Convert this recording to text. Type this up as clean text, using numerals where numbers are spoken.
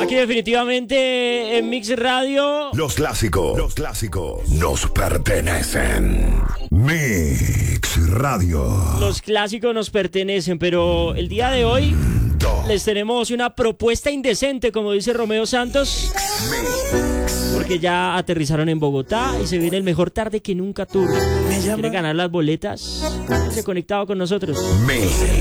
Aquí definitivamente en Mix Radio. Los clásicos nos pertenecen. Mix Radio. Los clásicos nos pertenecen, pero el día de hoy les tenemos una propuesta indecente, como dice Romeo Santos. Porque ya aterrizaron en Bogotá y se viene el mejor tarde que nunca tour. ¿Quiere ganar las boletas? Se ha conectado con nosotros. Mix.